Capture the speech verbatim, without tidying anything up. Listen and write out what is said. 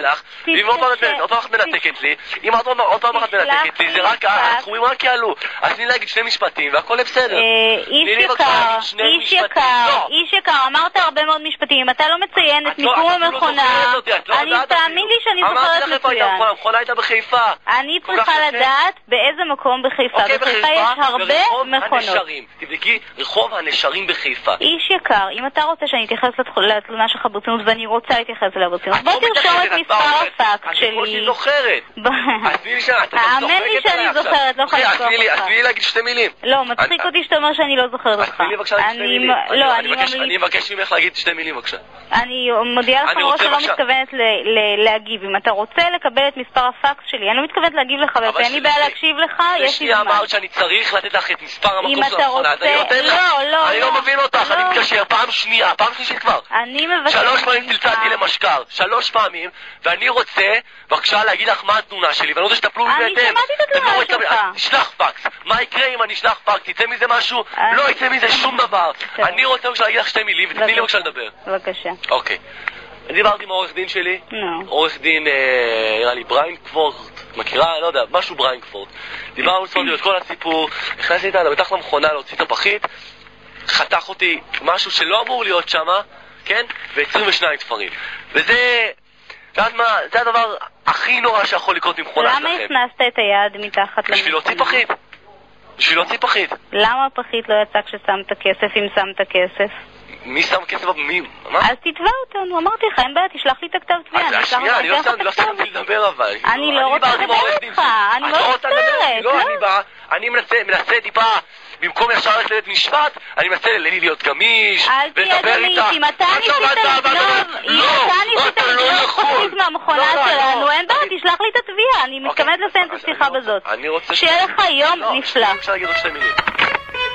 לך, ואם עוד פעם אחת מנתקת לי, אם עוד פעם אחת מנתקת לי, זה רק, הסכומים רק יעלו. אז תני להגיד שני משפטים, והכל בסדר. איש יקר, איש יקר, איש יקר, אמרת הרבה מאוד משפטים, אם אתה לא מציין את מיקום המכונה, אני תאמין לי שאני זוכרת מצוין. המכונה הייתה בחיפה. אני צריכה לדעת באיזה מקום בחיפה. בחיפה יש הרבה מכונות. תבדקי, רחוב הנשרים בחיפה. איש יקר, אם אתה רוצה שאני אתייחס לתלונה שלך ברצינות, ואני רוצה להתייחס אליה ברצינות, בוא תרשום את מספר הפקס שלי. אני כמו שהיא זוכרת. האמן לי שאני זוכרת, לא יכולה לזכור אותך. אז תני לי להגיד שתי מילים. לא, מצחיק אותי שאתה אומר שאני לא זוכרת אותך. אז תני לי בבקשה להגיד שתי מילים. לא, אני מבקש ממך להגיד שתי מילים בבקשה. אני מודיעה לך מראש שלא מתכוונת להגיב. אם אתה רוצה לקבל את מספר הפקס שלי, אני לא מתכוונת להגיב לך, ואין לי בעיה להקשיב לך, יש לי זמן. אמרת שאני צריך לתת לך את מספר המקום של המכונה. לא, לא. אני לא מבין אותך, אני מתקשר פעם שנייה, פעם שלישית כבר. אני מבקש. שלוש פעמים צלצלתי למשקר, שלוש פעמים, ואני רוצה, בבקשה להגיד לך מה התלונה שלי, ואני רוצה שתפלו לי אני שמעתי את התלונה שלך. תשלח פקס. מה יקרה אם אני אשלח פקס? יצא מזה משהו? לא יצא מזה שום דבר. אני רוצה בבקשה להגיד לך שתי מילים, ותתני לי בבקשה לדבר. בבקשה. אוקיי. אני דיברתי עם העורך דין שלי, עורך דין, נראה לי, בריינקפורט, מכירה? לא יודע, משהו בריינקפורט. דיברנו ספרתי את כל הסיפור, נכנסתי איתה, בטח למכונה להוציא את הפחית, חתך אותי משהו שלא אמור להיות שם, כן? ו-עשרים ושניים תפרים. וזה, יודעת מה, זה הדבר הכי נורא שיכול לקרות עם מכונה שלכם. למה הכנסת את היד מתחת למכונה? בשביל להוציא פחית. בשביל להוציא פחית. למה הפחית לא יצא כששמת כסף, אם שמת כסף? מי שם כסף? מי? מה? אז תתבע אותנו, אמרתי לך, אין בעיה, תשלח לי את הכתב תביעה. אז שנייה, אני לא שמתי לדבר אבל. אני לא רוצה לדבר איתך, אני לא מצטערת. לא, אני בא, אני מנסה טיפה, במקום ישר ללכת לבית משפט, אני מנסה להיות גמיש, ולדבר איתה. אם אתה ניסית לגנוב, אם אתה ניסית לגנוב פחית מהמכונה שלנו, אין בעיה, תשלח לי את התביעה, אני מתכוונת לסיים את השיחה בזאת. שיהיה לך יום נפלא.